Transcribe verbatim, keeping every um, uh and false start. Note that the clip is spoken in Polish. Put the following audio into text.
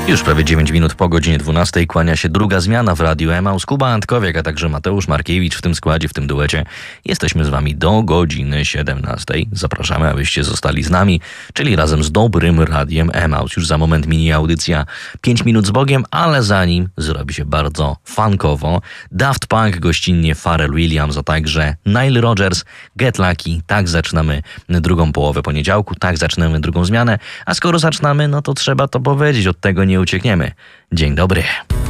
Już prawie dziewięć minut po godzinie dwunastej kłania się druga zmiana w Radiu Emaus. Kuba Antkowiak, a także Mateusz Markiewicz w tym składzie, w tym duecie. Jesteśmy z wami do godziny siedemnastej. Zapraszamy, abyście zostali z nami, czyli razem z dobrym Radiem Emaus. Już za moment mini audycja pięć minut z Bogiem, ale zanim zrobi się bardzo funkowo. Daft Punk, gościnnie Pharrell Williams, a także Nile Rodgers, Get Lucky. Tak zaczynamy drugą połowę poniedziałku, tak zaczynamy drugą zmianę. A skoro zaczynamy, no to trzeba to powiedzieć, od tego nie uciekniemy. Dzień dobry.